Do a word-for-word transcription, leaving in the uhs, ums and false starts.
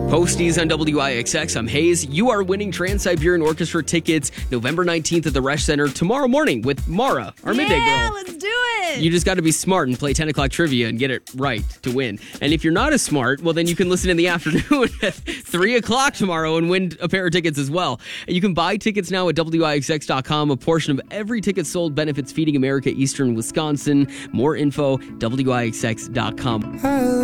Posties on W I X X. I'm Hayes. You are winning Trans-Siberian Orchestra tickets November nineteenth at the Resch Center tomorrow morning with Mara, our yeah, midday girl. Yeah, let's do it. You just got to be smart and play ten o'clock trivia and get it right to win. And if you're not as smart, well, then you can listen in the afternoon at three o'clock tomorrow and win a pair of tickets as well. And you can buy tickets now at W I X X dot com. A portion of every ticket sold benefits Feeding America Eastern Wisconsin. More info, W I X X dot com.